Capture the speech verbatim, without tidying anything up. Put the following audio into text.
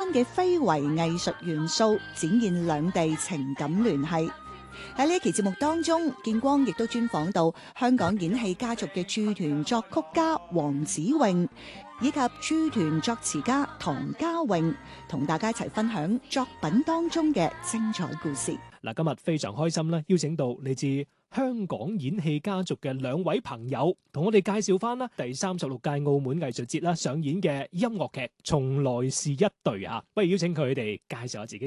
嘅非遺藝術元素，展現兩地情感聯繫。喺呢一期節目當中，建光亦都專訪到香港演戲家族嘅駐團作曲家黃子穎，以及駐團作詞家唐家詠，同大家一齊分享作品當中嘅精彩故事。 嗱，今日非常開心咧，邀請到嚟自香港演戲家族嘅兩位朋友，同我哋介紹翻啦第三十六屆澳門藝術節啦上演嘅音樂劇《從來是一對》啊，不如邀請佢哋介紹下自己。